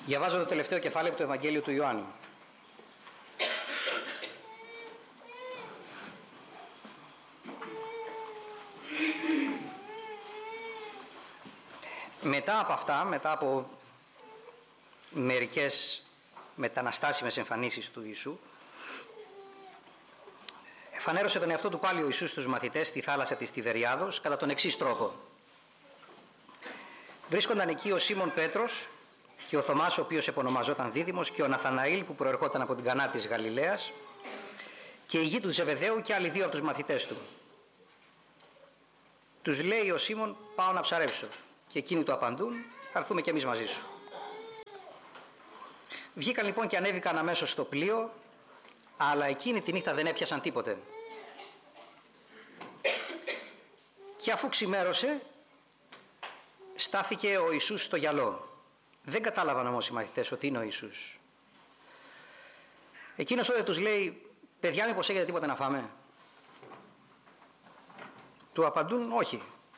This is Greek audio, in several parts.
Διαβάζω το τελευταίο κεφάλαιο του Ευαγγέλιου του Ιωάννη. Μετά από αυτά, μετά από μερικές μεταναστάσιμες εμφανίσεις του Ιησού, εφανέρωσε τον εαυτό του πάλι ο Ιησούς στους μαθητές στη θάλασσα της Τιβεριάδος κατά τον εξής τρόπο. Βρίσκονταν εκεί ο Σίμων Πέτρος και ο Θωμάς, ο οποίος επωνομαζόταν Δίδυμος, και ο Ναθαναήλ που προερχόταν από την Κανά της Γαλιλαίας, και η γη του Ζεβεδαίου και άλλοι δύο από τους μαθητές του. Τους λέει ο Σίμων, πάω να ψαρέψω, και εκείνοι του απαντούν, θα έρθουμε κι εμείς μαζί σου. Βγήκαν λοιπόν και ανέβηκαν αμέσως στο πλοίο, αλλά εκείνη τη νύχτα δεν έπιασαν τίποτε. Και αφού ξημέρωσε, στάθηκε ο Ιησούς στο γυαλό. Δεν κατάλαβαν όμως οι μαθητές ότι είναι ο Ιησούς. Εκείνος όταν τους λέει, παιδιά, μήπως έχετε τίποτα να φάμε? Του απαντούν όχι.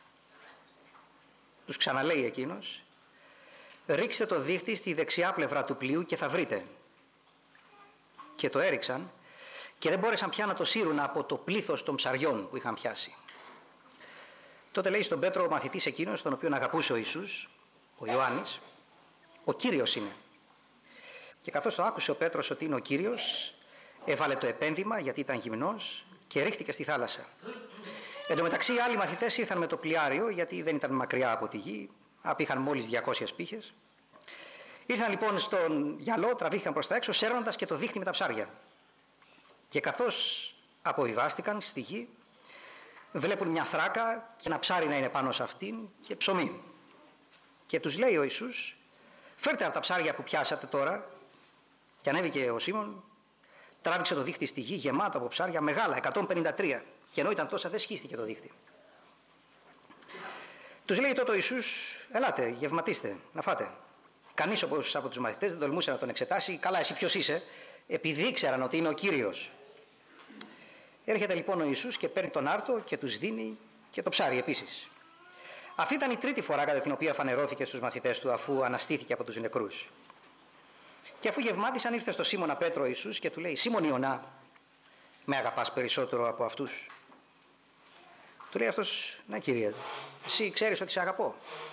Τους ξαναλέει εκείνος, ρίξτε το δίχτυ στη δεξιά πλευρά του πλοίου και θα βρείτε. Και το έριξαν και δεν μπόρεσαν πια να το σύρουν από το πλήθος των ψαριών που είχαν πιάσει. Τότε λέει στον Πέτρο ο μαθητής εκείνος, τον οποίον αγαπούσε ο Ιησούς, ο Ιωάννης, ο Κύριος είναι. Και καθώς το άκουσε ο Πέτρος ότι είναι ο Κύριος, έβαλε το επένδυμα γιατί ήταν γυμνός και ρίχτηκε στη θάλασσα. Εν τω μεταξύ οι άλλοι μαθητές ήρθαν με το πλοιάριο, γιατί δεν ήταν μακριά από τη γη, απήχαν μόλις 200 πύχες. Ήρθαν λοιπόν στον γυαλό, τραβήθηκαν προς τα έξω, σέρνοντας και το δίχτυ με τα ψάρια. Και καθώς αποβιβάστηκαν στη γη, βλέπουν μια θράκα και ένα ψάρι να είναι πάνω σε αυτήν και ψωμί. Και τους λέει ο Ιησούς, φέρτε από τα ψάρια που πιάσατε τώρα. Και ανέβηκε ο Σίμων, τράβηξε το δίχτυ στη γη γεμάτο από ψάρια μεγάλα, 153. Και ενώ ήταν τόσα δεν σχίστηκε το δίχτυ. Τους λέει τότε ο Ιησούς, ελάτε, γευματίστε, να φάτε. Κανείς από τους μαθητές δεν τολμούσε να τον εξετάσει. Καλά, εσύ ποιος είσαι? Επειδή ήξεραν ότι είναι ο Κύριος. Έρχεται λοιπόν ο Ιησούς και παίρνει τον άρτο και τους δίνει και το ψάρι επίσης. Αυτή ήταν η τρίτη φορά κατά την οποία φανερώθηκε στους μαθητές του, αφού αναστήθηκε από τους νεκρούς. Και αφού γευμάτισαν, ήρθε στο Σίμωνα Πέτρο ο Ιησούς και του λέει, Σίμων Ιωνά, με αγαπάς περισσότερο από αυτούς? Του λέει αυτός, ναι Κύριε, εσύ ξέρεις ότι σε αγαπώ.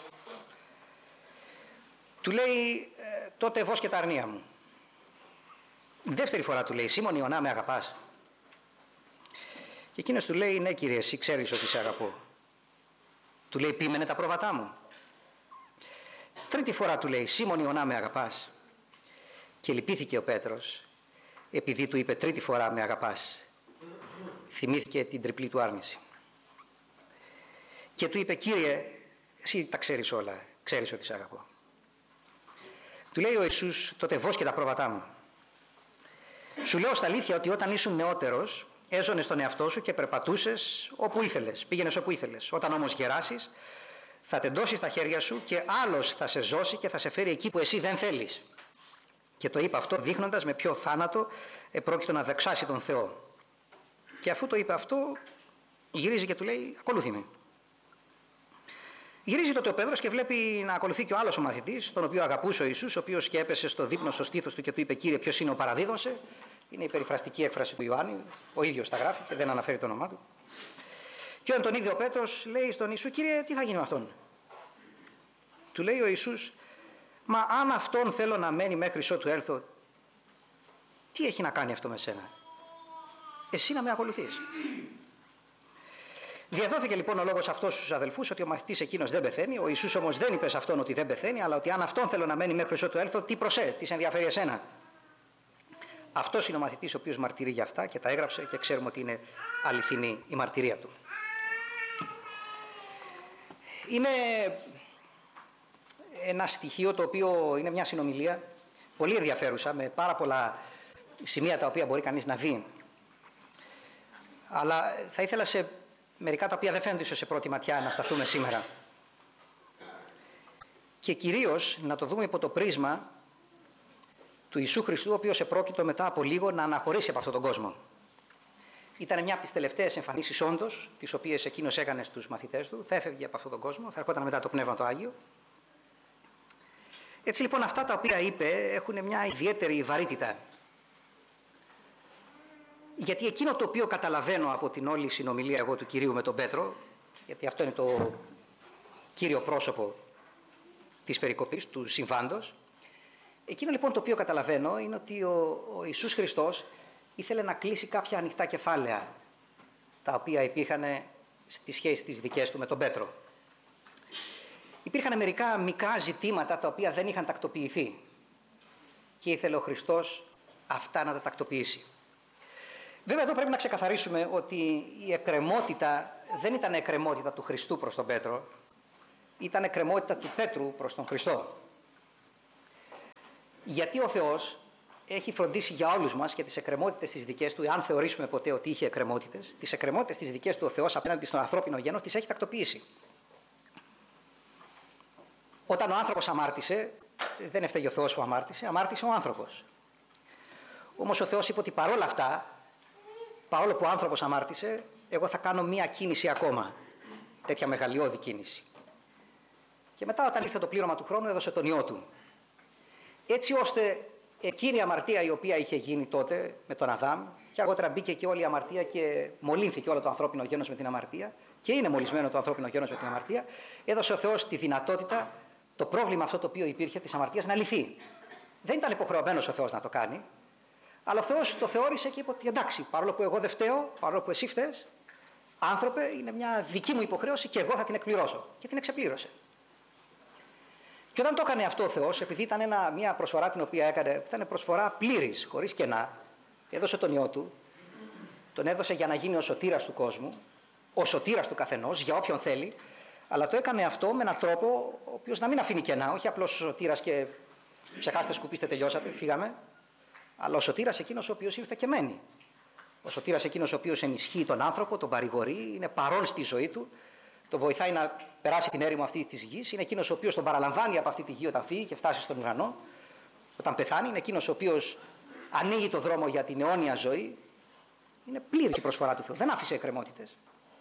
Του λέει, τότε βόσκε τα αρνία μου. Δεύτερη φορά του λέει, Σίμων Ιωνά, με αγαπάς? Και εκείνος του λέει, ναι Κύριε, εσύ ξέρεις ότι σε αγαπώ. Του λέει, ποίμενε τα πρόβατά μου. Τρίτη φορά του λέει, Σίμων Ιωνά, με αγαπάς? Και λυπήθηκε ο Πέτρος, επειδή του είπε τρίτη φορά με αγαπάς. Θυμήθηκε την τριπλή του άρνηση. Και του είπε, Κύριε, εσύ τα ξέρεις όλα, ξέρεις ότι σε αγαπώ. Του λέει ο Ιησούς, τότε βόσκε τα πρόβατά μου. Σου λέω στα αλήθεια ότι όταν ήσουν νεότερος, έζωνες τον εαυτό σου και περπατούσες όπου ήθελες, πήγαινες όπου ήθελες. Όταν όμως γεράσεις, θα τεντώσεις τα χέρια σου και άλλος θα σε ζώσει και θα σε φέρει εκεί που εσύ δεν θέλεις. Και το είπε αυτό δείχνοντας με ποιο θάνατο επρόκειτο να δοξάσει τον Θεό. Και αφού το είπε αυτό, γυρίζει και του λέει, ακολούθη με. Γυρίζει τότε ο Πέτρος και βλέπει να ακολουθεί και ο άλλος ο μαθητής, τον οποίο αγαπούσε ο Ιησούς, ο οποίος και έπεσε στο δείπνο στο στήθος του και του είπε, Κύριε, ποιος είναι ο παραδίδωσε? Είναι η περιφραστική έκφραση του Ιωάννη, ο ίδιος τα γράφει και δεν αναφέρει το όνομά του. Και όταν τον είδε ο Πέτρος, λέει στον Ιησού, Κύριε, τι θα γίνει με αυτόν? Του λέει ο Ιησούς, μα αν αυτόν θέλω να μένει μέχρι ότου έλθω, τι έχει να κάνει αυτό με σένα? Εσύ να με ακολουθείς. Διαδόθηκε λοιπόν ο λόγος αυτός στους αδελφούς ότι ο μαθητής εκείνος δεν πεθαίνει. Ο Ιησούς όμως δεν είπε σε αυτόν ότι δεν πεθαίνει, αλλά ότι αν αυτόν θέλω να μένει μέχρι ότου έλθω, τι σε ενδιαφέρει εσένα? Αυτός είναι ο μαθητής ο οποίος μαρτυρεί για αυτά και τα έγραψε και ξέρουμε ότι είναι αληθινή η μαρτυρία του. Είναι ένα στοιχείο το οποίο είναι μια συνομιλία πολύ ενδιαφέρουσα, με πάρα πολλά σημεία τα οποία μπορεί κανείς να δει. Αλλά θα ήθελα σε μερικά τα οποία δεν φαίνονται ίσως σε πρώτη ματιά να σταθούμε σήμερα. Και κυρίως να το δούμε υπό το πρίσμα του Ιησού Χριστού, ο οποίος επρόκειτο μετά από λίγο να αναχωρήσει από αυτόν τον κόσμο. Ήταν μια από τις τελευταίες εμφανίσεις όντως, τις οποίες εκείνος έκανε στους μαθητές του. Θα έφευγε από αυτόν τον κόσμο, θα ερχόταν μετά το Πνεύμα το Άγιο. Έτσι λοιπόν αυτά τα οποία είπε έχουν μια ιδιαίτερη βαρύτητα. Γιατί εκείνο το οποίο καταλαβαίνω από την όλη συνομιλία εγώ του Κυρίου με τον Πέτρο, γιατί αυτό είναι το κύριο πρόσωπο της περικοπής, του συμβάντος, εκείνο λοιπόν το οποίο καταλαβαίνω είναι ότι ο Ιησούς Χριστός ήθελε να κλείσει κάποια ανοιχτά κεφάλαια τα οποία υπήρχαν στις σχέσεις τις δικές του με τον Πέτρο. Υπήρχαν μερικά μικρά ζητήματα τα οποία δεν είχαν τακτοποιηθεί και ήθελε ο Χριστός αυτά να τα τακτοποιήσει. Βέβαια εδώ πρέπει να ξεκαθαρίσουμε ότι η εκκρεμότητα δεν ήταν εκκρεμότητα του Χριστού προς τον Πέτρο, ήταν εκκρεμότητα του Πέτρου προς τον Χριστό. Γιατί ο Θεός έχει φροντίσει για όλους μας και τις εκκρεμότητες τις δικές του, αν θεωρήσουμε ποτέ ότι είχε εκκρεμότητες, τις εκκρεμότητες τις δικές του ο Θεός απέναντι στον ανθρώπινο γένος τις έχει τακτοποιήσει. Όταν ο άνθρωπος αμάρτησε, δεν έφταιγε ο Θεός που αμάρτησε, αμάρτησε ο άνθρωπος. Όμως ο Θεός είπε ότι παρόλα αυτά, παρόλο που ο άνθρωπος αμάρτησε, εγώ θα κάνω μία κίνηση ακόμα, τέτοια μεγαλειώδη κίνηση. Και μετά όταν ήρθε το πλήρωμα του χρόνου έδωσε τον Υιό του. Έτσι ώστε εκείνη η αμαρτία η οποία είχε γίνει τότε με τον Αδάμ, και αργότερα μπήκε και όλη η αμαρτία και μολύνθηκε όλο το ανθρώπινο γένος με την αμαρτία, και είναι μολυσμένο το ανθρώπινο γένος με την αμαρτία, έδωσε ο Θεός τη δυνατότητα το πρόβλημα αυτό το οποίο υπήρχε της αμαρτίας να λυθεί. Δεν ήταν υποχρεωμένος ο Θεός να το κάνει, αλλά ο Θεός το θεώρησε και είπε ότι εντάξει, παρόλο που εγώ δεν φταίω, παρόλο που εσύ φταίς, άνθρωπε, είναι μια δική μου υποχρέωση και εγώ θα την εκπληρώσω. Και την εξεπλήρωσε. Και όταν το έκανε αυτό ο Θεός, επειδή ήταν μια προσφορά την οποία έκανε, ήταν προσφορά πλήρης, χωρίς κενά, έδωσε τον Υιό του, τον έδωσε για να γίνει ο σωτήρας του κόσμου, ο σωτήρας του καθενός, για όποιον θέλει, αλλά το έκανε αυτό με έναν τρόπο ο οποίος να μην αφήνει κενά, όχι απλώς ο σωτήρας και ψεχάστε, σκουπίστε, τελειώσατε, φύγαμε, αλλά ο σωτήρας εκείνος ο οποίος ήρθε και μένει. Ο σωτήρας εκείνος ο οποίος ενισχύει τον άνθρωπο, τον παρηγορεί, είναι παρόν στη ζωή του, τον βοηθάει να περάσει την έρημο αυτή της γης, είναι εκείνος ο οποίος τον παραλαμβάνει από αυτή τη γη όταν φύγει και φτάσει στον ουρανό, όταν πεθάνει, είναι εκείνος ο οποίος ανοίγει το δρόμο για την αιώνια ζωή. Είναι πλήρης η προσφορά του Θεού, δεν άφησε εκκρεμότητες.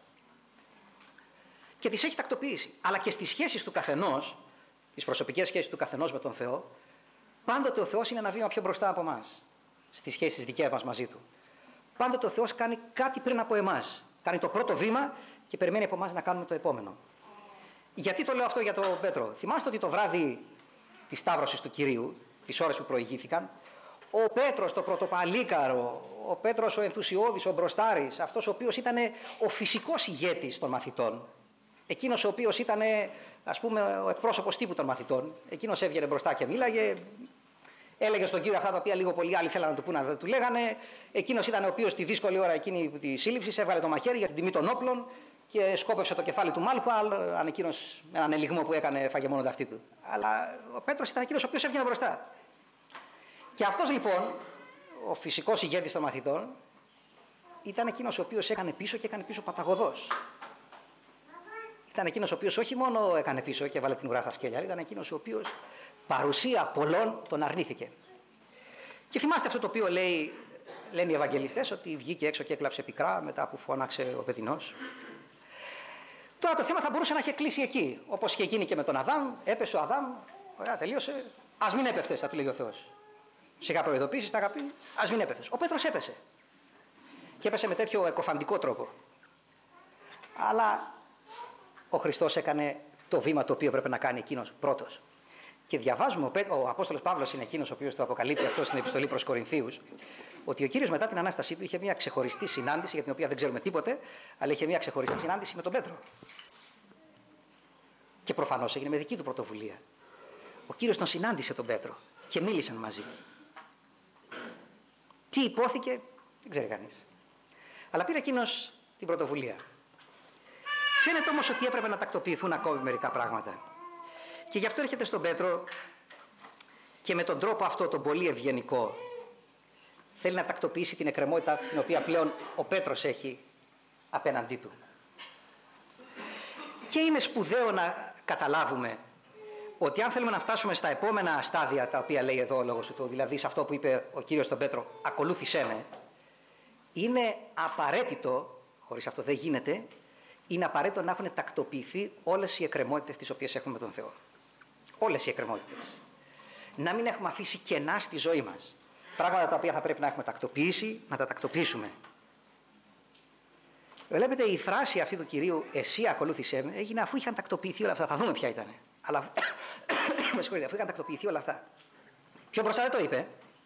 Και τις έχει τακτοποιήσει. Αλλά και στις σχέσεις του καθενός, τις προσωπικές σχέσεις του καθενός με τον Θεό, πάντοτε ο Θεός είναι ένα βήμα πιο μπροστά από εμάς, στις σχέσεις δικές μας μαζί του. Πάντοτε ο Θεός κάνει κάτι πριν από εμάς. Κάνει το πρώτο βήμα και περιμένει από εμάς να κάνουμε το επόμενο. Γιατί το λέω αυτό για τον Πέτρο? Θυμάστε ότι το βράδυ της Σταύρωσης του Κυρίου, τις ώρες που προηγήθηκαν, ο Πέτρος το πρωτοπαλίκαρο, ο Πέτρος ο ενθουσιώδης, ο μπροστάρης, αυτός ο οποίος ήταν ο φυσικός ηγέτης των μαθητών, εκείνος ο οποίος ήταν, ας πούμε, ο εκπρόσωπος τύπου των μαθητών, εκείνος έβγαινε μπροστά και μίλαγε, έλεγε στον Κύριο αυτά τα οποία λίγο πολύ άλλοι θέλανε να του πούνε, δεν του λέγανε. Εκείνος ήταν ο οποίος τη δύσκολη ώρα εκείνη τη σύλληψη έβγαλε το μαχαίρι για την τιμή των όπλων και σκόπευσε το κεφάλι του Μάλκου, αν εκείνος με έναν ελιγμό που έκανε φάγε μόνο ταυτί του. Αλλά ο Πέτρος ήταν εκείνος ο οποίος έβγαινε μπροστά. Και αυτός λοιπόν, ο φυσικός ηγέτης των μαθητών, ήταν εκείνος ο οποίος έκανε πίσω και έκανε πίσω παταγωδός. Ήταν εκείνος ο οποίος όχι μόνο έκανε πίσω και έβαλε την ουρά στα σκέλια, ήταν εκείνος ο οποίος παρουσία πολλών τον αρνήθηκε. Και θυμάστε αυτό το οποίο λένε οι Ευαγγελιστές, ότι βγήκε έξω και έκλαψε πικρά μετά που φώναξε ο παιδινός. Τώρα το θέμα θα μπορούσε να είχε κλείσει εκεί, όπως είχε γίνει και με τον Αδάμ. Έπεσε ο Αδάμ, ωραία, τελείωσε. Ας μην έπεφτες, θα του λέει ο Θεός. Σιγά προειδοποίησης, τα αγαπή, ας μην έπεφτες. Ο Πέτρος έπεσε. Και έπεσε με τέτοιο εκοφαντικό τρόπο. Αλλά ο Χριστός έκανε το βήμα το οποίο πρέπει να κάνει εκείνος πρώτος. Και διαβάζουμε, ο Απόστολος Παύλος είναι εκείνος ο οποίος το αποκαλύπτει αυτό στην επιστολή προς Κορινθίους, ότι ο Κύριος μετά την Ανάστασή του είχε μια ξεχωριστή συνάντηση, για την οποία δεν ξέρουμε τίποτε, αλλά είχε μια ξεχωριστή συνάντηση με τον Πέτρο. Και προφανώς έγινε με δική του πρωτοβουλία. Ο Κύριος τον συνάντησε τον Πέτρο και μίλησαν μαζί. Τι υπόθηκε, δεν ξέρει κανείς. Αλλά πήρε εκείνος την πρωτοβουλία. Φαίνεται όμως ότι έπρεπε να τακτοποιηθούν ακόμη μερικά πράγματα. Και γι' αυτό έρχεται στον Πέτρο και με τον τρόπο αυτό τον πολύ ευγενικό θέλει να τακτοποιήσει την εκκρεμότητα την οποία πλέον ο Πέτρος έχει απέναντί του. Και είναι σπουδαίο να καταλάβουμε ότι αν θέλουμε να φτάσουμε στα επόμενα στάδια τα οποία λέει εδώ ο Λόγος του Θεού, δηλαδή σε αυτό που είπε ο Κύριος στον Πέτρο, ακολούθησέ με, είναι απαραίτητο, χωρίς αυτό δεν γίνεται, είναι απαραίτητο να έχουν τακτοποιηθεί όλες οι εκκρεμότητες τις οποίες έχουμε με τον Θεό. Όλες οι εκκρεμότητες. να μην έχουμε αφήσει κενά στη ζωή μας. Πράγματα τα οποία θα πρέπει να έχουμε τακτοποιήσει, να τα τακτοποιήσουμε. Βλέπετε, η φράση αυτή του Κυρίου «Εσύ ακολούθησέ με» έγινε αφού είχαν τακτοποιηθεί όλα αυτά. Θα δούμε ποια ήταν. Αλλά με συγχωρείτε, αφού είχαν τακτοποιηθεί όλα αυτά. Πιο μπροστά δεν το είπε.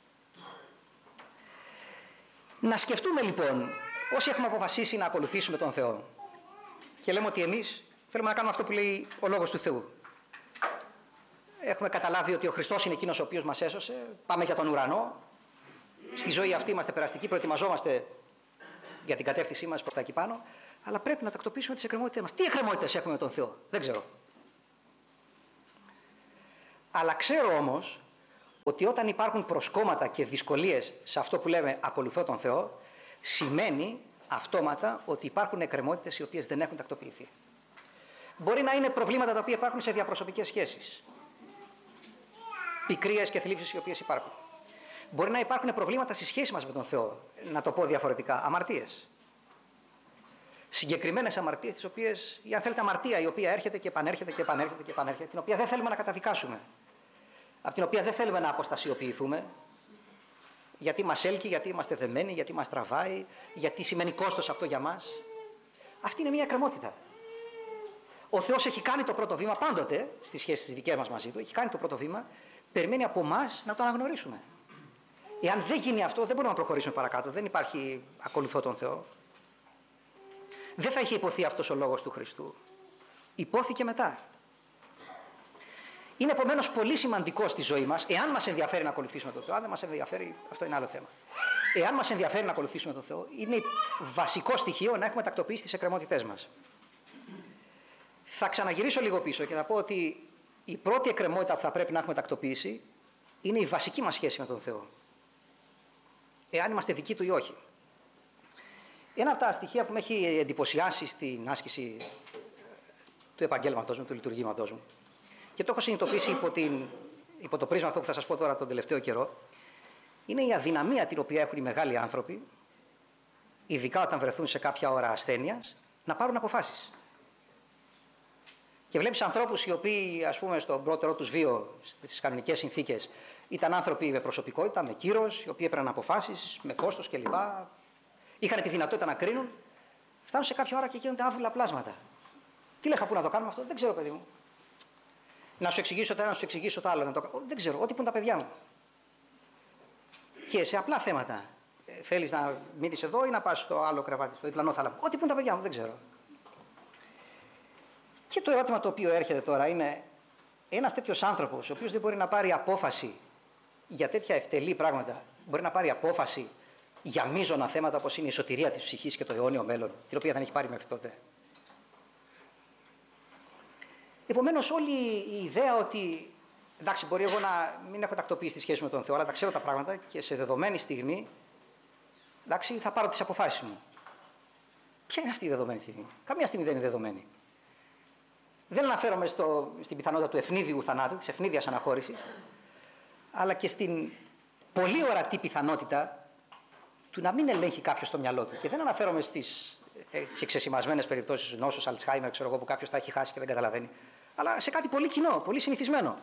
Να σκεφτούμε λοιπόν, όσοι έχουμε αποφασίσει να ακολουθήσουμε τον Θεό και λέμε ότι εμείς θέλουμε να κάνουμε αυτό που λέει ο Λόγος του Θεού. Έχουμε καταλάβει ότι ο Χριστός είναι εκείνος ο οποίος μας έσωσε, πάμε για τον ουρανό, στη ζωή αυτή είμαστε περαστικοί, προετοιμαζόμαστε για την κατεύθυνσή μας προς τα εκεί πάνω, αλλά πρέπει να τακτοποιήσουμε τις εκκρεμότητες μας. Τι εκκρεμότητες έχουμε με τον Θεό, δεν ξέρω. Αλλά ξέρω όμως ότι όταν υπάρχουν προσκόμματα και δυσκολίες σε αυτό που λέμε ακολουθώ τον Θεό, σημαίνει αυτόματα ότι υπάρχουν εκκρεμότητες οι οποίες δεν έχουν τακτοποιηθεί. Μπορεί να είναι προβλήματα τα οποία υπάρχουν σε διαπροσωπικές σχέσεις. Πικρίες και θλίψεις οι οποίες υπάρχουν. Μπορεί να υπάρχουν προβλήματα στη σχέση μας με τον Θεό. Να το πω διαφορετικά. Αμαρτίες. Συγκεκριμένες αμαρτίες, τις οποίες, ή αν θέλετε αμαρτία, η οποία έρχεται και επανέρχεται και επανέρχεται και επανέρχεται, την οποία δεν θέλουμε να καταδικάσουμε. Από την οποία δεν θέλουμε να αποστασιοποιηθούμε. Γιατί μας έλκει, γιατί είμαστε δεμένοι, γιατί μας τραβάει, γιατί σημαίνει κόστος αυτό για μας. Αυτή είναι μια εκκρεμότητα. Ο Θεός έχει κάνει το πρώτο βήμα πάντοτε στις σχέσεις δικές μας μαζί του, έχει κάνει το πρώτο βήμα, περιμένει από εμάς να το αναγνωρίσουμε. Εάν δεν γίνει αυτό, δεν μπορούμε να προχωρήσουμε παρακάτω. Δεν υπάρχει ακολουθώ τον Θεό. Δεν θα είχε υποθεί αυτός ο λόγος του Χριστού. Υπόθηκε μετά. Είναι επομένως πολύ σημαντικό στη ζωή μας, εάν μας ενδιαφέρει να ακολουθήσουμε τον Θεό. Αν δεν μας ενδιαφέρει, αυτό είναι άλλο θέμα. Εάν μας ενδιαφέρει να ακολουθήσουμε τον Θεό, είναι βασικό στοιχείο να έχουμε τακτοποιήσει τις εκκρεμότητές μας. Θα ξαναγυρίσω λίγο πίσω και θα πω ότι η πρώτη εκκρεμότητα που θα πρέπει να έχουμε τακτοποιήσει είναι η βασική μας σχέση με τον Θεό. Εάν είμαστε δικοί του ή όχι. Ένα από τα στοιχεία που με έχει εντυπωσιάσει στην άσκηση του επαγγέλματος μου, του λειτουργήματος μου, και το έχω συνειδητοποιήσει υπό το πρίσμα αυτό που θα σας πω τώρα τον τελευταίο καιρό, είναι η αδυναμία την οποία έχουν οι μεγάλοι άνθρωποι, ειδικά όταν βρεθούν σε κάποια ώρα ασθένειας, να πάρουν αποφάσεις. Και βλέπεις ανθρώπους οι οποίοι, ας πούμε, στον πρώτερο τους βίο, στις κανονικές συνθήκες, ήταν άνθρωποι με προσωπικότητα, με κύρος, οι οποίοι έπαιρναν αποφάσεις, με κόστος κλπ. Είχαν τη δυνατότητα να κρίνουν, φτάνουν σε κάποια ώρα και γίνονται άβουλα πλάσματα. Τι λέγα, πού να το κάνουμε αυτό, δεν ξέρω, παιδί μου. Να σου εξηγήσω το ένα, να σου εξηγήσω το άλλο. Να το... Δεν ξέρω, ό,τι που είναι τα παιδιά μου. Και σε απλά θέματα. Θέλεις να μείνεις εδώ ή να πας στο άλλο κρεβάτι, στο διπλανό θάλαμο. Ό,τι που είναι τα παιδιά μου, δεν ξέρω. Και το ερώτημα το οποίο έρχεται τώρα είναι ένας τέτοιος άνθρωπος, ο οποίος δεν μπορεί να πάρει απόφαση για τέτοια ευτελή πράγματα, μπορεί να πάρει απόφαση για μείζωνα θέματα όπως είναι η σωτηρία της ψυχής και το αιώνιο μέλλον, την οποία δεν έχει πάρει μέχρι τότε. Επομένως, όλη η ιδέα ότι εντάξει, μπορεί εγώ να μην έχω τακτοποιήσει τη σχέση με τον Θεό, αλλά τα ξέρω τα πράγματα και σε δεδομένη στιγμή, εντάξει, θα πάρω τις αποφάσεις μου. Ποια είναι αυτή η δεδομένη στιγμή? Καμία στιγμή δεν είναι δεδομένη. Δεν αναφέρομαι στην πιθανότητα του ευνίδιου θανάτου, της ευνίδιας αναχώρησης, αλλά και στην πολύ ορατή πιθανότητα του να μην ελέγχει κάποιος το μυαλό του. Και δεν αναφέρομαι στις εξεσημασμένες περιπτώσεις νόσους Αλτσχάιμερ, ξέρω εγώ, που κάποιος τα έχει χάσει και δεν καταλαβαίνει, αλλά σε κάτι πολύ κοινό, πολύ συνηθισμένο.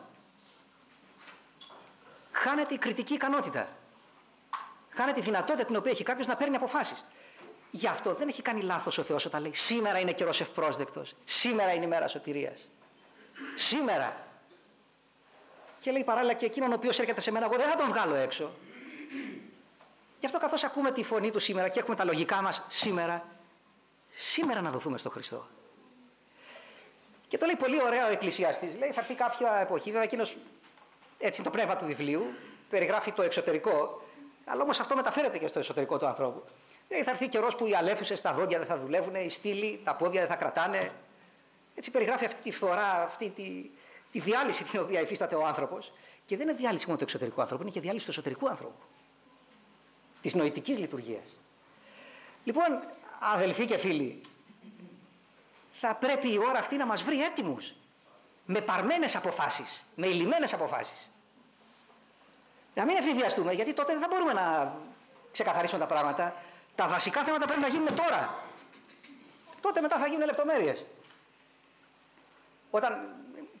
Χάνεται η κριτική ικανότητα. Χάνεται η δυνατότητα την οποία έχει κάποιος να παίρνει αποφάσεις. Γι' αυτό δεν έχει κάνει λάθος ο Θεός όταν λέει σήμερα είναι καιρός ευπρόσδεκτος, σήμερα είναι η μέρα σωτηρίας. Σήμερα. Και λέει παράλληλα και εκείνον ο οποίος έρχεται σε μένα, εγώ δεν θα τον βγάλω έξω. Γι' αυτό καθώς ακούμε τη φωνή του σήμερα και έχουμε τα λογικά μας σήμερα να δοθούμε στον Χριστό. Και το λέει πολύ ωραία ο Εκκλησιαστής. Λέει θα έρθει κάποια εποχή, βέβαια εκείνος, έτσι είναι το πνεύμα του βιβλίου, περιγράφει το εξωτερικό, αλλά όμως αυτό μεταφέρεται και στο εσωτερικό του ανθρώπου. Θα έρθει καιρός που οι αλέφουσες τα δόντια δεν θα δουλεύουν, οι στήλοι τα πόδια δεν θα κρατάνε. Έτσι περιγράφει αυτή τη φθορά, αυτή τη διάλυση την οποία υφίσταται ο άνθρωπος. Και δεν είναι διάλυση μόνο του εξωτερικού άνθρωπου, είναι και διάλυση του εσωτερικού άνθρωπου. Της νοητικής λειτουργίας. Λοιπόν, αδελφοί και φίλοι, θα πρέπει η ώρα αυτή να μας βρει έτοιμους. Με παρμένες αποφάσεις, με ηλυμένες αποφάσεις. Να μην εφηδιαστούμε, γιατί τότε δεν θα μπορούμε να ξεκαθαρίσουμε τα πράγματα. Τα βασικά θέματα πρέπει να γίνουν τώρα. Τότε μετά θα γίνουν λεπτομέρειες. Όταν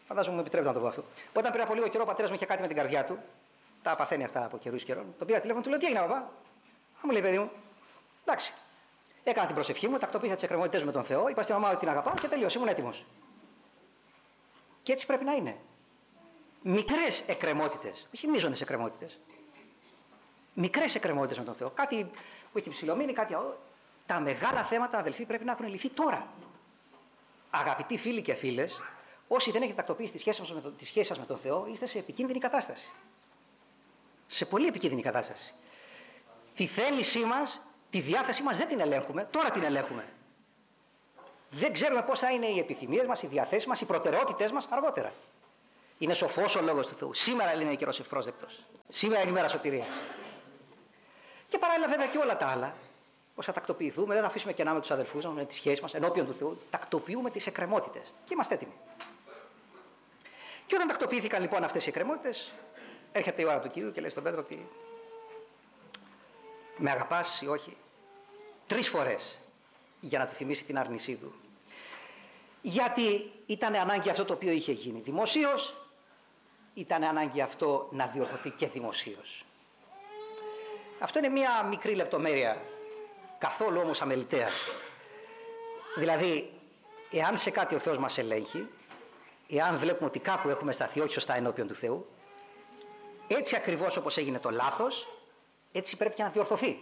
Φαντάζομαι μου επιτρέπετε να το πω αυτό. Όταν πριν από λίγο καιρό ο πατέρας μου είχε κάτι με την καρδιά του, τα παθαίνει αυτά από καιρού καιρών, τον πήρα τηλέφωνο, του λέω: τι έγινε, παπά? Μου λέει: παιδί μου, εντάξει. Έκανα την προσευχή μου, τακτοποίησα τις εκκρεμότητες με τον Θεό, είπα στη μαμά ότι την αγαπάω και τελείωσε, ήμουν έτοιμος. Και έτσι πρέπει να είναι. Μικρές εκκρεμότητες, όχι μείζονες εκκρεμότητες. Μικρές εκκρεμότητες με τον Θεό. Κάτι που έχει ψηλομείνει, κάτι άλλο. Τα μεγάλα θέματα, αδελφοί, πρέπει να έχουν λυθεί τώρα. Αγαπητοί φίλοι και φίλες, όσοι δεν έχετε τακτοποιήσει τη σχέση σας με τον Θεό, είστε σε επικίνδυνη κατάσταση. Σε πολύ επικίνδυνη κατάσταση. Τη θέλησή μας, τη διάθεσή μας δεν την ελέγχουμε, τώρα την ελέγχουμε. Δεν ξέρουμε πώς θα είναι οι επιθυμίες μας, οι διαθέσεις μας, οι προτεραιότητες μας αργότερα. Είναι σοφός ο λόγος του Θεού. Σήμερα είναι καιρός ευπρόσδεκτος. Σήμερα είναι η μέρα σωτηρίας. Και παράλληλα βέβαια και όλα τα άλλα. Πώς θα τακτοποιηθούμε, δεν θα αφήσουμε κενά με τους αδελφούς μας, με τις σχέσεις μας ενώπιον του Θεού. Τακτοποιούμε τις εκκρεμότητες και είμαστε έτοιμοι. Και όταν τακτοποιήθηκαν λοιπόν αυτές οι εκκρεμότητες, έρχεται η ώρα του Κυρίου και λέει στον Πέτρο ότι με αγαπάς ή όχι, 3 φορές για να του θυμίσει την άρνησή του. Γιατί ήταν ανάγκη αυτό το οποίο είχε γίνει δημοσίως, ήταν ανάγκη αυτό να διορθωθεί και δημοσίως. Αυτό είναι μια μικρή λεπτομέρεια, καθόλου όμως αμεληταία. Δηλαδή, εάν σε κάτι ο Θεός μας ελέγχει, εάν βλέπουμε ότι κάπου έχουμε σταθεί όχι σωστά ενώπιον του Θεού, έτσι ακριβώς όπως έγινε το λάθος, έτσι πρέπει και να διορθωθεί.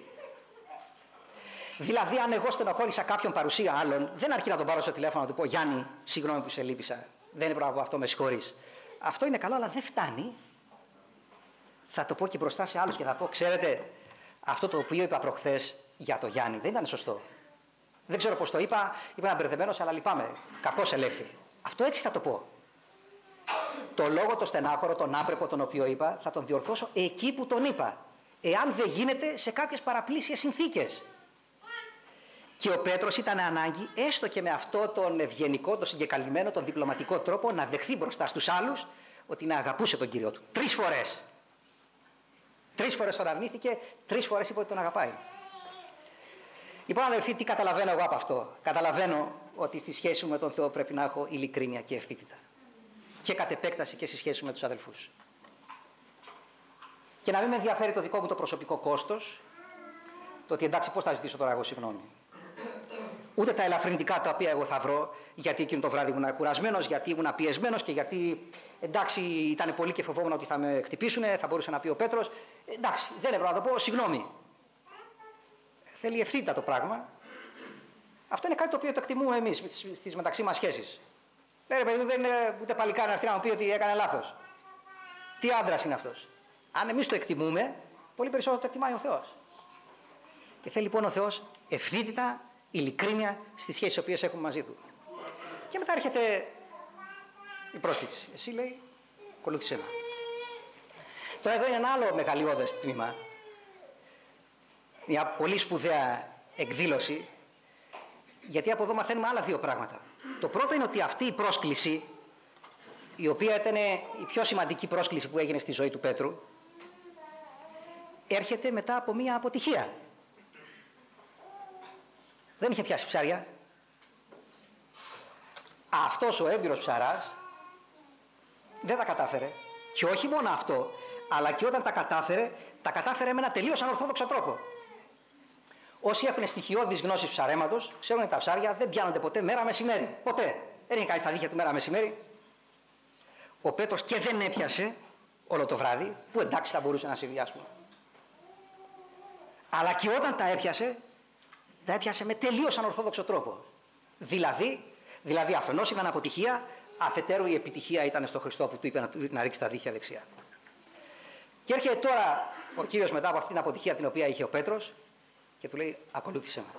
Δηλαδή, αν εγώ στενοχώρησα κάποιον παρουσία άλλων, δεν αρκεί να τον πάρω στο τηλέφωνο να του πω: Γιάννη, συγγνώμη που σε λύπησα. Δεν είναι πράγμα αυτό, με συγχωρείς. Αυτό είναι καλό, αλλά δεν φτάνει. Θα το πω και μπροστά σε άλλους και θα πω: ξέρετε, αυτό το οποίο είπα προχθές για το Γιάννη δεν ήταν σωστό. Δεν ξέρω πώς το είπα, ήμουν μπερδεμένος, αλλά λυπάμαι. Κακώς ελέγχθη. Αυτό έτσι θα το πω. Το λόγο, το στενάχωρο, τον άπρεπο, τον οποίο είπα, θα τον διορθώσω εκεί που τον είπα. Εάν δεν γίνεται σε κάποιες παραπλήσιες συνθήκες. Και ο Πέτρος ήταν ανάγκη, έστω και με αυτό τον ευγενικό, τον συγκεκαλυμμένο, τον διπλωματικό τρόπο, να δεχθεί μπροστά στους άλλους ότι να αγαπούσε τον Κύριο του. 3 φορές. 3 φορές τον αρνήθηκε, 3 φορές είπε ότι τον αγαπάει. Λοιπόν, αδελφοί, τι καταλαβαίνω εγώ από αυτό? Καταλαβαίνω ότι στη σχέση μου με τον Θεό πρέπει να έχω ειλικρίνεια και ευθύτητα. Και κατ' επέκταση και στη σχέση μου με τους αδελφούς. Και να μην με ενδιαφέρει το δικό μου το προσωπικό κόστος, το ότι εντάξει, πώς θα ζητήσω τώρα εγώ συγγνώμη. Ούτε τα ελαφρυντικά τα οποία εγώ θα βρω, γιατί εκείνο το βράδυ ήμουν κουρασμένος, γιατί ήμουν πιεσμένος και γιατί εντάξει ήταν πολύ και φοβόμουν ότι θα με χτυπήσουν, θα μπορούσε να πει ο Πέτρος. Εντάξει, δεν έπρεπε να το πω, συγγνώμη. Θέλει ευθύτητα το πράγμα. Αυτό είναι κάτι το οποίο το εκτιμούμε εμείς στις μεταξύ μας σχέσεις. Παιδί, δεν είναι ούτε παλικάρι να έρθει να μου πει ότι έκανε λάθος. Τι άντρας είναι αυτός? Αν εμείς το εκτιμούμε, πολύ περισσότερο το εκτιμάει ο Θεός. Και θέλει λοιπόν ο Θεός ευθύτητα, ειλικρίνεια στις σχέσεις τις οποίες έχουμε μαζί του. Και μετά έρχεται η πρόσκληση. Εσύ, λέει, ακολούθησέ με. Τώρα εδώ είναι ένα άλλο μεγαλειώδες τμήμα. Μια πολύ σπουδαία εκδήλωση, γιατί από εδώ μαθαίνουμε άλλα 2 πράγματα. Το πρώτο είναι ότι αυτή η πρόσκληση, η οποία ήταν η πιο σημαντική πρόσκληση που έγινε στη ζωή του Πέτρου, έρχεται μετά από μια αποτυχία. Δεν είχε πιάσει ψάρια. Αυτός ο έμπειρος ψαράς δεν τα κατάφερε. Και όχι μόνο αυτό, αλλά και όταν τα κατάφερε με ένα τελείως ανορθόδοξο τρόπο. Όσοι έχουν στοιχειώδεις γνώσεις ψαρέματος, ξέρουν ότι τα ψάρια δεν πιάνονται ποτέ μέρα μεσημέρι. Ποτέ. Δεν είναι κανείς στα δίχτυα του μέρα μεσημέρι. Ο Πέτρος και δεν έπιασε όλο το βράδυ, που εντάξει θα μπορούσε να συμβεί, ας πούμε. Αλλά και όταν τα έπιασε με τελείως ανορθόδοξο τρόπο. Δηλαδή αφενός ήταν αποτυχία, αφετέρου η επιτυχία ήταν στο Χριστό που του είπε να ρίξει τα δίχτυα δεξιά. Και έρχεται τώρα ο Κύριος μετά από αυτή την αποτυχία την οποία είχε ο Πέτρος και του λέει: ακολούθησέ με.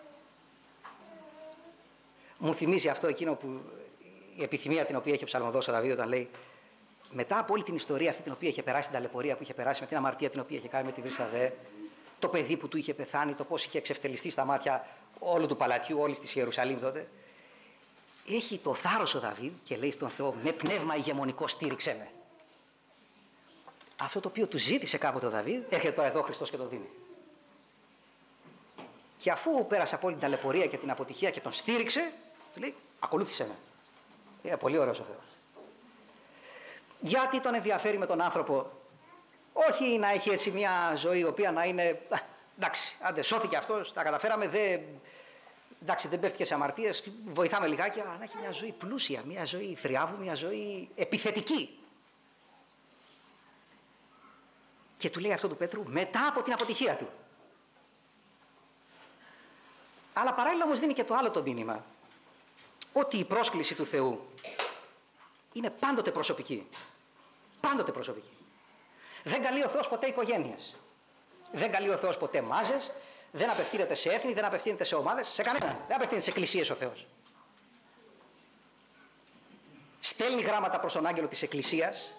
Μου θυμίζει αυτό εκείνο που η επιθυμία την οποία είχε ο ψαλμοδός ο Δαβίδ όταν λέει: μετά από όλη την ιστορία αυτή την οποία είχε περάσει, την ταλαιπωρία που είχε περάσει, με την αμαρτία την οποία είχε κάνει με τη Βρυσσαδέ, το παιδί που του είχε πεθάνει, το πώς είχε εξευτελιστεί στα μάτια όλου του παλατιού, όλης της Ιερουσαλήμ τότε, έχει το θάρρος ο Δαβίδ και λέει στον Θεό: με πνεύμα ηγεμονικό στήριξέ με. Αυτό το οποίο του ζήτησε κάποτε ο Δαβίδ, έρχεται τώρα εδώ ο Χριστός και το δίνει. Και αφού πέρασε από όλη την ταλαιπωρία και την αποτυχία και τον στήριξε, του λέει: ακολούθησέ με. Είναι πολύ ωραίος ο Θεός. Γιατί τον ενδιαφέρει με τον άνθρωπο? Όχι να έχει έτσι μια ζωή η οποία να είναι, εντάξει, άντε σώθηκε αυτός, τα καταφέραμε, εντάξει, δεν πέφτει σε αμαρτίες, βοηθάμε λιγάκι, αλλά να έχει μια ζωή πλούσια, μια ζωή θριάβου, μια ζωή επιθετική. Και του λέει αυτό του Πέτρου μετά από την αποτυχία του. Αλλά παράλληλα όμως δίνει και το άλλο το μήνυμα, ότι η πρόσκληση του Θεού είναι πάντοτε προσωπική. Πάντοτε προσωπική. Δεν καλεί ο Θεός ποτέ οικογένειες. Δεν καλεί ο Θεός ποτέ μάζες. Δεν απευθύνεται σε έθνη, δεν απευθύνεται σε ομάδες, σε κανέναν. Δεν απευθύνεται σε εκκλησίες ο Θεός. Στέλνει γράμματα προς τον άγγελο της εκκλησίας